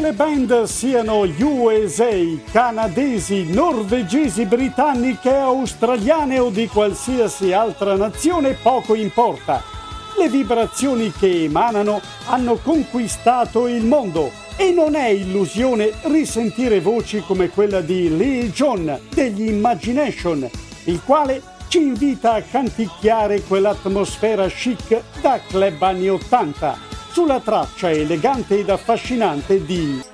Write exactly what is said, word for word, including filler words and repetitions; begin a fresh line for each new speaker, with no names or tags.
le band siano U S A, canadesi, norvegesi, britanniche, australiane o di qualsiasi altra nazione, poco importa. Le vibrazioni che emanano hanno conquistato il mondo e non è illusione risentire voci come quella di Lee John degli Imagination, il quale ci invita a canticchiare quell'atmosfera chic da club anni ottanta sulla traccia elegante ed affascinante di